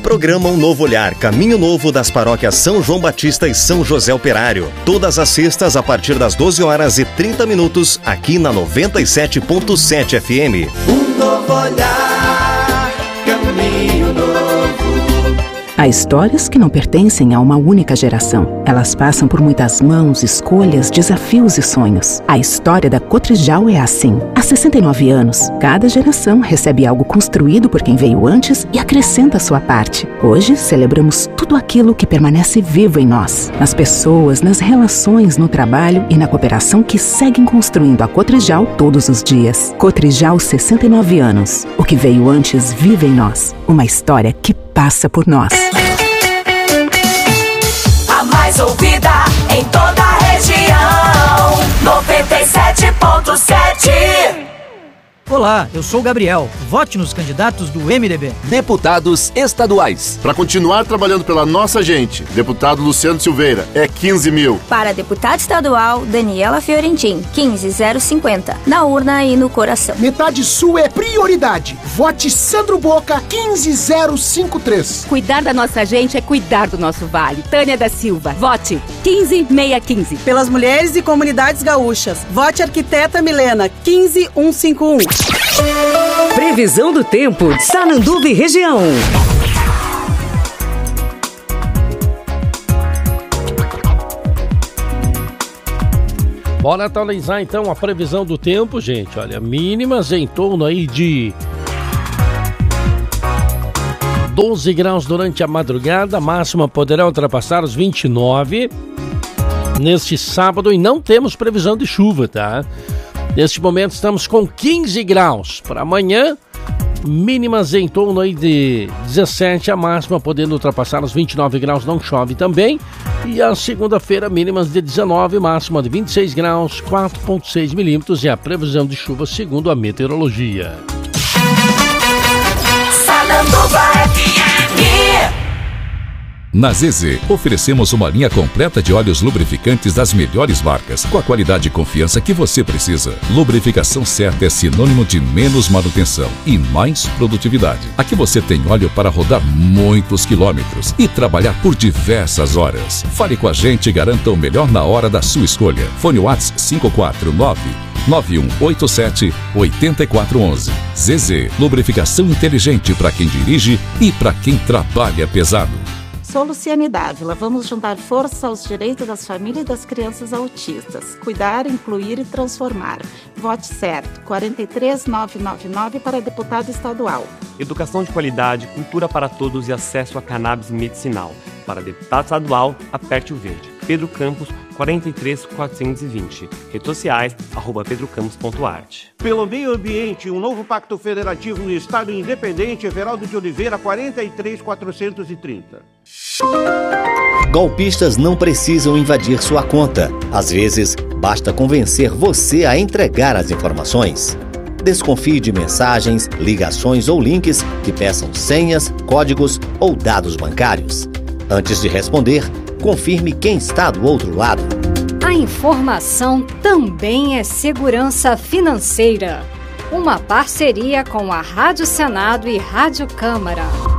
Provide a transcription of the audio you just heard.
Programa Um Novo Olhar, Caminho Novo das paróquias São João Batista e São José Operário. Todas as sextas a partir das 12h30, aqui na 97.7 FM. Um novo olhar, caminho novo. Há histórias que não pertencem a uma única geração. Elas passam por muitas mãos, escolhas, desafios e sonhos. A história da Cotrijal é assim. Há 69 anos, cada geração recebe algo construído por quem veio antes e acrescenta a sua parte. Hoje, celebramos tudo aquilo que permanece vivo em nós. Nas pessoas, nas relações, no trabalho e na cooperação que seguem construindo a Cotrijal todos os dias. Cotrijal, 69 anos. O que veio antes vive em nós. Uma história que passa por nós. A mais ouvida em toda a região, 97.7. Olá, eu sou o Gabriel. Vote nos candidatos do MDB. Deputados estaduais. Para continuar trabalhando pela nossa gente, deputado Luciano Silveira, é 15 mil. Para deputado estadual, Daniela Fiorentin, 15.050. Na urna e no coração. Metade Sul é prioridade. Vote Sandro Boca, 15.053. Cuidar da nossa gente é cuidar do nosso vale. Tânia da Silva. Vote 15.615. Pelas mulheres e comunidades gaúchas. Vote Arquiteta Milena, 15.151. Previsão do tempo, Sananduva e região. Bora atualizar então a previsão do tempo, gente. Olha, mínimas em torno aí de 12 graus durante a madrugada, máxima poderá ultrapassar os 29 neste sábado e não temos previsão de chuva, tá? Neste momento estamos com 15 graus. Para amanhã, mínimas em torno aí de 17, a máxima podendo ultrapassar os 29 graus, não chove também. E a segunda-feira, mínimas de 19, máxima de 26 graus, 4,6 milímetros e a previsão de chuva segundo a meteorologia. Sananduva FM. Na ZZ, oferecemos uma linha completa de óleos lubrificantes das melhores marcas, com a qualidade e confiança que você precisa. Lubrificação certa é sinônimo de menos manutenção e mais produtividade. Aqui você tem óleo para rodar muitos quilômetros e trabalhar por diversas horas. Fale com a gente e garanta o melhor na hora da sua escolha. Fone WhatsApp 549-9187-8411. ZZ, lubrificação inteligente para quem dirige e para quem trabalha pesado. Sou Luciane Dávila. Vamos juntar força aos direitos das famílias e das crianças autistas. Cuidar, incluir e transformar. Vote certo. 43999 para deputado estadual. Educação de qualidade, cultura para todos e acesso a cannabis medicinal. Para deputado estadual, aperte o verde. Pedro Campos, 43420. Redes sociais, @pedrocampos.art. Pelo meio ambiente, um novo pacto federativo no Estado Independente, Everaldo de Oliveira, 43430. Golpistas não precisam invadir sua conta. Às vezes, basta convencer você a entregar as informações. Desconfie de mensagens, ligações ou links que peçam senhas, códigos ou dados bancários. Antes de responder, confirme quem está do outro lado. A informação também é segurança financeira. Uma parceria com a Rádio Senado e Rádio Câmara.